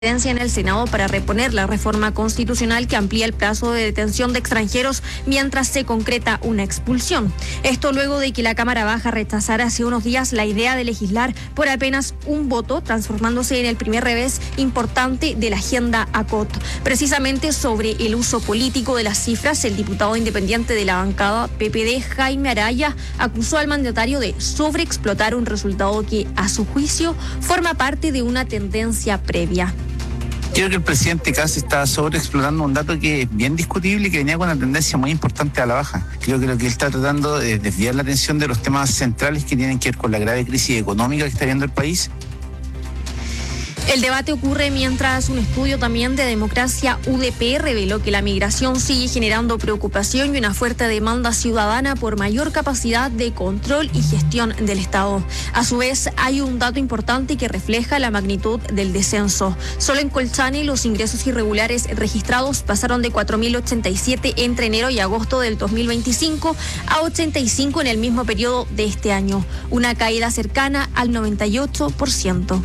en el Senado para reponer la reforma constitucional que amplía el plazo de detención de extranjeros mientras se concreta una expulsión. Esto luego de que la Cámara Baja rechazara hace unos días la idea de legislar por apenas un voto, transformándose en el primer revés importante de la agenda ACOT. Precisamente sobre el uso político de las cifras, el diputado independiente de la bancada PPD, Jaime Araya, acusó al mandatario de sobreexplotar un resultado que, a su juicio, forma parte de una tendencia previa. Creo que el presidente casi está sobreexplotando un dato que es bien discutible y que venía con una tendencia muy importante a la baja. Creo que lo que él está tratando es desviar la atención de los temas centrales que tienen que ver con la grave crisis económica que está viviendo el país. El debate ocurre mientras un estudio también de Democracia UDP reveló que la migración sigue generando preocupación y una fuerte demanda ciudadana por mayor capacidad de control y gestión del Estado. A su vez, hay un dato importante que refleja la magnitud del descenso. Solo en Colchane los ingresos irregulares registrados pasaron de 4.087 entre enero y agosto del 2025 a 85 en el mismo periodo de este año, una caída cercana al 98%.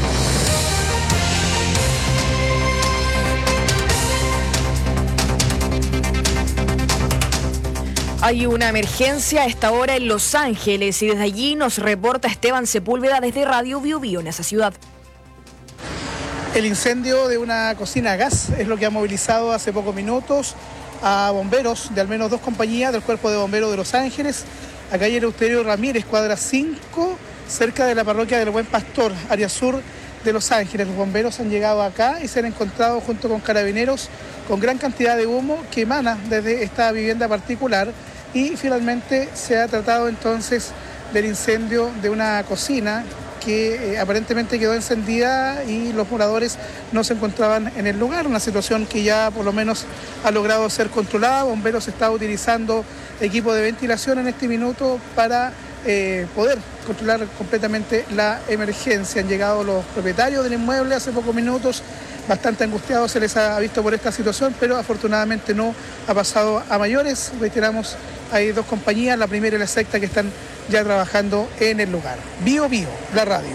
Hay una emergencia a esta hora en Los Ángeles y desde allí nos reporta Esteban Sepúlveda desde Radio Bio Bio en esa ciudad. El incendio de una cocina a gas es lo que ha movilizado hace pocos minutos a bomberos de al menos 2 compañías del Cuerpo de Bomberos de Los Ángeles, a calle Eleuterio Ramírez, cuadra 5, cerca de la parroquia del Buen Pastor, área sur de Los Ángeles. Los bomberos han llegado acá y se han encontrado junto con carabineros con gran cantidad de humo que emana desde esta vivienda particular y finalmente se ha tratado entonces del incendio de una cocina que aparentemente quedó encendida y los moradores no se encontraban en el lugar, una situación que ya por lo menos ha logrado ser controlada. Bomberos está utilizando equipo de ventilación en este minuto para poder controlar completamente la emergencia. Han llegado los propietarios del inmueble hace pocos minutos, bastante angustiados se les ha visto por esta situación, pero afortunadamente no ha pasado a mayores. Reiteramos, hay 2 compañías, la primera y la sexta, que están ya trabajando en el lugar. Bio Bio, la radio.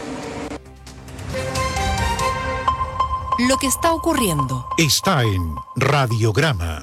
Lo que está ocurriendo está en Radiograma.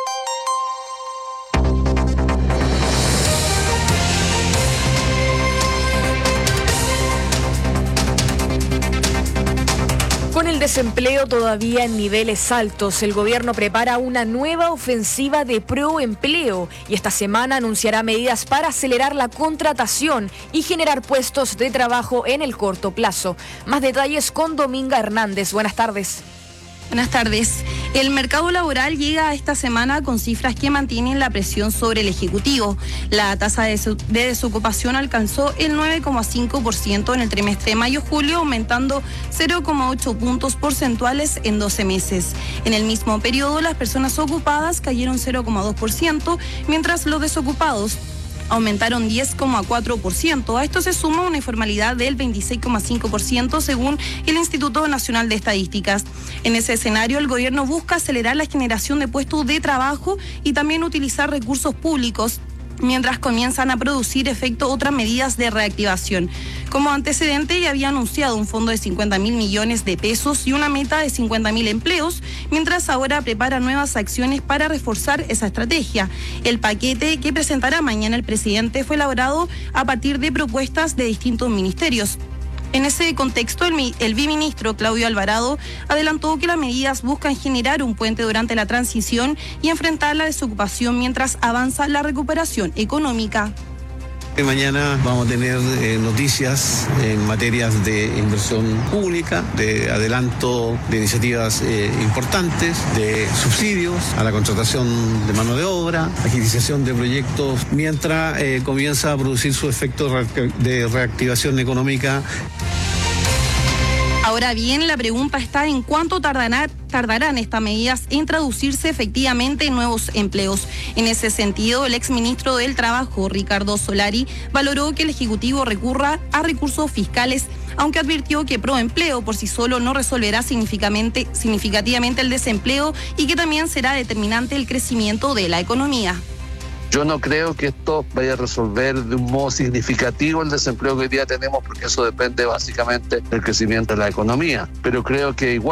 Con el desempleo todavía en niveles altos, el gobierno prepara una nueva ofensiva de proempleo y esta semana anunciará medidas para acelerar la contratación y generar puestos de trabajo en el corto plazo. Más detalles con Dominga Hernández. Buenas tardes. Buenas tardes. El mercado laboral llega esta semana con cifras que mantienen la presión sobre el Ejecutivo. La tasa de desocupación alcanzó el 9,5% en el trimestre mayo-julio, aumentando 0,8 puntos porcentuales en 12 meses. En el mismo periodo, las personas ocupadas cayeron 0,2%, mientras los desocupados aumentaron 10,4%. A esto se suma una informalidad del 26,5% según el Instituto Nacional de Estadísticas. En ese escenario, el gobierno busca acelerar la generación de puestos de trabajo y también utilizar recursos públicos, mientras comienzan a producir efecto otras medidas de reactivación. Como antecedente, ya había anunciado un fondo de 50.000 millones de pesos y una meta de 50.000 empleos, mientras ahora prepara nuevas acciones para reforzar esa estrategia. El paquete que presentará mañana el presidente fue elaborado a partir de propuestas de distintos ministerios. En ese contexto, el viceministro Claudio Alvarado adelantó que las medidas buscan generar un puente durante la transición y enfrentar la desocupación mientras avanza la recuperación económica. Mañana vamos a tener noticias en materias de inversión pública, de adelanto de iniciativas importantes, de subsidios a la contratación de mano de obra, agilización de proyectos, mientras comienza a producir su efecto de reactivación económica. Ahora bien, la pregunta está en cuánto tardarán estas medidas en traducirse efectivamente en nuevos empleos. En ese sentido, el exministro del Trabajo, Ricardo Solari, valoró que el Ejecutivo recurra a recursos fiscales, aunque advirtió que Proempleo por sí solo no resolverá significativamente el desempleo y que también será determinante el crecimiento de la economía. Yo no creo que esto vaya a resolver de un modo significativo el desempleo que hoy día tenemos, porque eso depende básicamente del crecimiento de la economía. Pero creo que igual